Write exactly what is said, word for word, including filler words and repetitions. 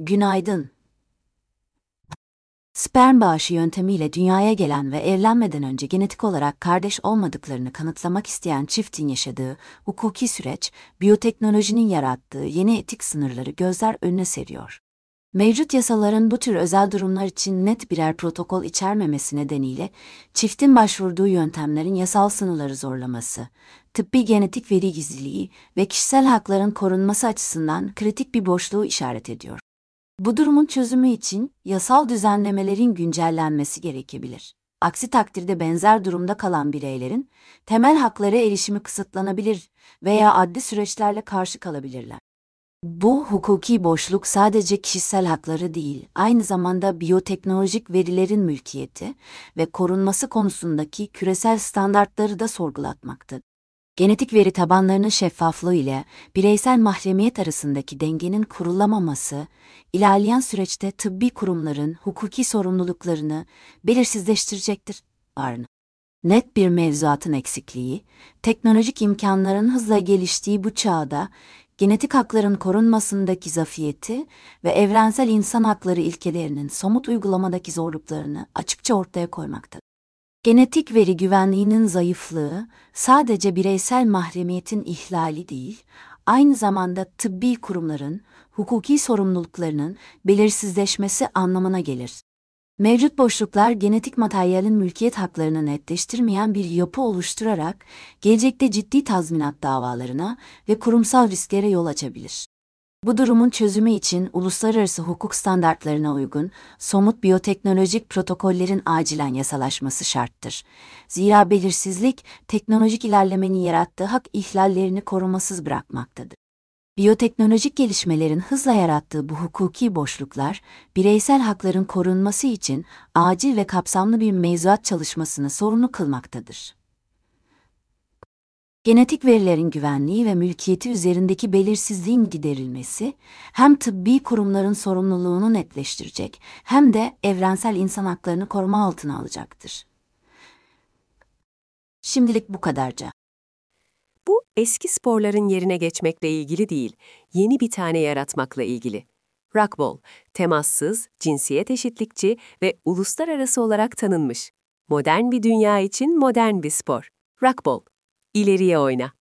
Günaydın. Sperm bağışı yöntemiyle dünyaya gelen ve evlenmeden önce genetik olarak kardeş olmadıklarını kanıtlamak isteyen çiftin yaşadığı hukuki süreç, biyoteknolojinin yarattığı yeni etik sınırları gözler önüne seriyor. Mevcut yasaların bu tür özel durumlar için net birer protokol içermemesi nedeniyle çiftin başvurduğu yöntemlerin yasal sınırları zorlaması, tıbbi genetik veri gizliliği ve kişisel hakların korunması açısından kritik bir boşluğu işaret ediyor. Bu durumun çözümü için yasal düzenlemelerin güncellenmesi gerekebilir. Aksi takdirde benzer durumda kalan bireylerin temel haklara erişimi kısıtlanabilir veya adli süreçlerle karşı kalabilirler. Bu hukuki boşluk sadece kişisel hakları değil, aynı zamanda biyoteknolojik verilerin mülkiyeti ve korunması konusundaki küresel standartları da sorgulatmaktadır. Genetik veri tabanlarının şeffaflığı ile bireysel mahremiyet arasındaki dengenin kurulamaması, ilerleyen süreçte tıbbi kurumların hukuki sorumluluklarını belirsizleştirecektir. Arn. Net bir mevzuatın eksikliği, teknolojik imkanların hızla geliştiği bu çağda, genetik hakların korunmasındaki zafiyeti ve evrensel insan hakları ilkelerinin somut uygulamadaki zorluklarını açıkça ortaya koymaktadır. Genetik veri güvenliğinin zayıflığı sadece bireysel mahremiyetin ihlali değil, aynı zamanda tıbbi kurumların hukuki sorumluluklarının belirsizleşmesi anlamına gelir. Mevcut boşluklar genetik materyalin mülkiyet haklarını netleştirmeyen bir yapı oluşturarak gelecekte ciddi tazminat davalarına ve kurumsal risklere yol açabilir. Bu durumun çözümü için uluslararası hukuk standartlarına uygun somut biyoteknolojik protokollerin acilen yasalaşması şarttır. Zira belirsizlik, teknolojik ilerlemenin yarattığı hak ihlallerini korumasız bırakmaktadır. Biyoteknolojik gelişmelerin hızla yarattığı bu hukuki boşluklar, bireysel hakların korunması için acil ve kapsamlı bir mevzuat çalışmasını zorunlu kılmaktadır. Genetik verilerin güvenliği ve mülkiyeti üzerindeki belirsizliğin giderilmesi, hem tıbbi kurumların sorumluluğunu netleştirecek, hem de evrensel insan haklarını koruma altına alacaktır. Şimdilik bu kadarca. Bu eski sporların yerine geçmekle ilgili değil, yeni bir tane yaratmakla ilgili. Racquetball, temassız, cinsiyet eşitlikçi ve uluslararası olarak tanınmış. Modern bir dünya için modern bir spor. Racquetball, ileriye oyna.